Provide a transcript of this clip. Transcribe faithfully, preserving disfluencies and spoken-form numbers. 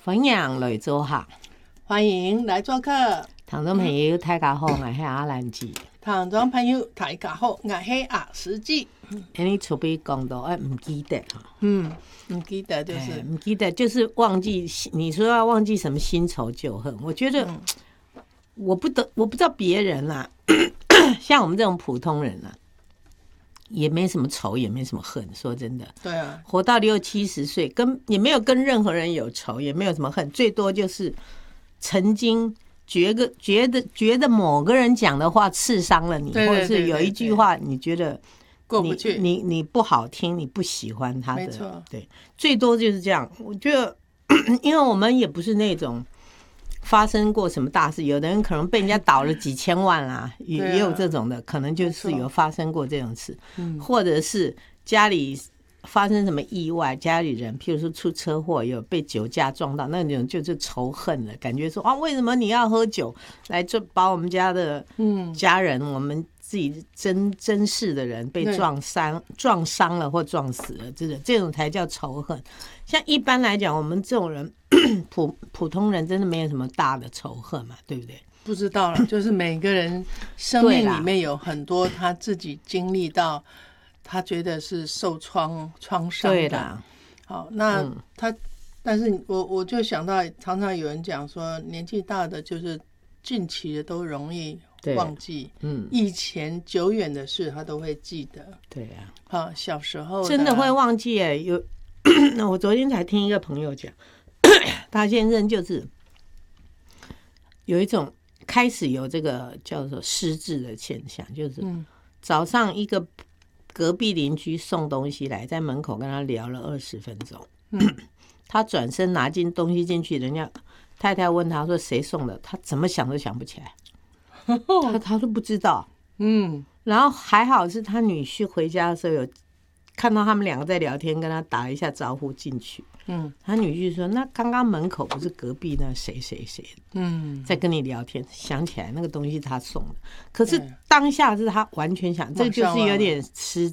欢迎来做客， 欢迎来做客。 听众朋友大家好，我是阿兰姐。 听众朋友大家好，我是阿实际。 你除非讲到哎，不记得哈， 嗯，不记得就是不、哎、记得，就是忘记。你说要忘记什么新仇旧恨，我觉得、嗯、我不得，我不知道别人啦、啊，像我们这种普通人啊。也没什么仇，也没什么恨。说真的， 对啊， 活到六七十岁，跟也没有跟任何人有仇，也没有什么恨，最多就是曾经觉得觉得觉得某个人讲的话刺伤了你， 对对对对对， 或者是有一句话你觉得过不去， 你你你不好听，你不喜欢他的， 没错， 对，最多就是这样。我觉得，因为我们也不是那种。发生过什么大事？有的人可能被人家倒了几千万啊，也也有这种的，可能就是有发生过这种事，或者是家里发生什么意外，家里人譬如说出车祸，有被酒驾撞到，那种就是仇恨了，感觉说啊，为什么你要喝酒来就把我们家的家人，我们自己珍珍视的人被撞伤、撞伤了或撞死了，这种这种才叫仇恨。像一般来讲，我们这种人。普普通人真的没有什么大的仇恨嘛，对不对？ 不知道了，就是每个人生命里面有很多他自己经历到，他觉得是受创创伤的。 对啦， 好，那他，嗯、但是我我就想到，常常有人讲说，年纪大的就是近期的都容易忘记，嗯，以前久远的事他都会记得。 对呀、啊， 好，小时候的真的会忘记耶。有，那我昨天才听一个朋友讲。他先生就是有一种开始有这个叫做失智的现象，就是早上一个隔壁邻居送东西来，在门口跟他聊了二十分钟，嗯、他转身拿进东西进去，人家太太问他说谁送的，他怎么想都想不起来，他他说不知道，嗯，然后还好是他女婿回家的时候有看到他们两个在聊天，跟他打一下招呼进去。嗯，他女婿说：“那刚刚门口不是隔壁那谁谁谁，嗯，在跟你聊天，想起来那个东西他送的。可是当下是他完全想，这就是有点失